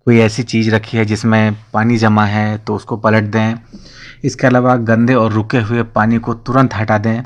कोई ऐसी चीज़ रखी है जिसमें पानी जमा है तो उसको पलट दें। इसके अलावा गंदे और रुके हुए पानी को तुरंत हटा दें।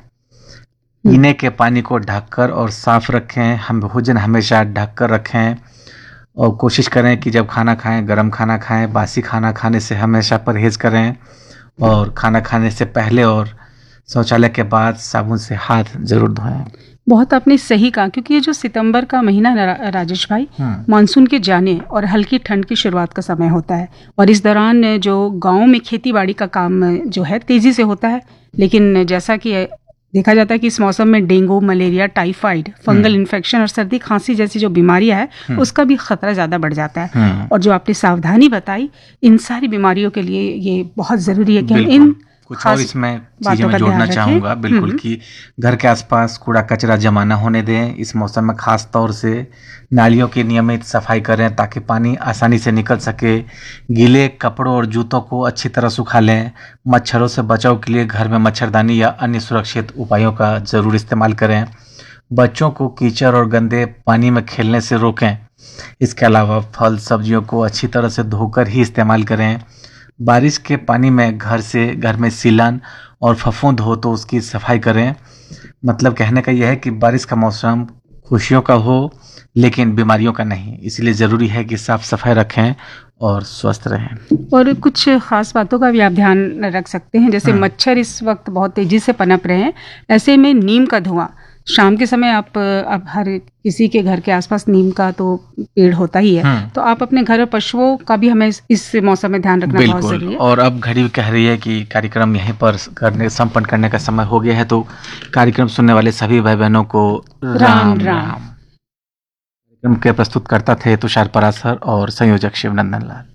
पीने के पानी को ढककर और साफ रखें। हम भोजन हमेशा ढककर रखें और कोशिश करें कि जब खाना खाएं गर्म खाना खाएं। बासी खाना खाने से हमेशा परहेज़ करें और खाना खाने से पहले और शौचालय के बाद साबुन से हाथ जरूर धोएं। बहुत आपने सही कहा, क्योंकि ये जो सितंबर का महीना है राजेश भाई, मानसून के जाने और हल्की ठंड की शुरुआत का समय होता है। और इस दौरान जो गाँव में खेती बाड़ी का काम जो है तेज़ी से होता है, लेकिन जैसा कि देखा जाता है कि इस मौसम में dengue, malaria, typhoid, fungal infection और सर्दी खांसी जैसी जो बीमारियां हैं उसका भी खतरा ज़्यादा बढ़ जाता है। और जो आपने सावधानी बताई, इन सारी बीमारियों के लिए ये बहुत ज़रूरी है कि हम इन कुछ और इसमें चीज़ें मैं जोड़ना चाहूँगा बिल्कुल कि घर के आसपास कूड़ा कचरा जमा न होने दें। इस मौसम में खास तौर से नालियों की नियमित सफाई करें ताकि पानी आसानी से निकल सके। गीले कपड़ों और जूतों को अच्छी तरह सुखा लें। मच्छरों से बचाव के लिए घर में मच्छरदानी या अन्य सुरक्षित उपायों का ज़रूर इस्तेमाल करें। बच्चों को कीचड़ और गंदे पानी में खेलने से रोकें। इसके अलावा फल सब्जियों को अच्छी तरह से धोकर ही इस्तेमाल करें। बारिश के पानी में घर में सीलन और फफूंद हो तो उसकी सफाई करें। मतलब कहने का यह है कि बारिश का मौसम खुशियों का हो लेकिन बीमारियों का नहीं, इसलिए ज़रूरी है कि साफ सफाई रखें और स्वस्थ रहें। और कुछ खास बातों का भी आप ध्यान रख सकते हैं, जैसे मच्छर इस वक्त बहुत तेजी से पनप रहे हैं। ऐसे में नीम का धुआं शाम के समय आप हर किसी के घर के आसपास नीम का तो पेड़ होता ही है, तो आप अपने घर और पशुओं का भी हमें इस मौसम में ध्यान रखना बहुत जरूरी है। और अब घड़ी कह रही है कि कार्यक्रम यहीं पर संपन्न करने का समय हो गया है, तो कार्यक्रम सुनने वाले सभी भाई बहनों को राम राम। कार्यक्रम के प्रस्तुतकर्ता थे तुषार परासर और संयोजक शिवनंदन लाल।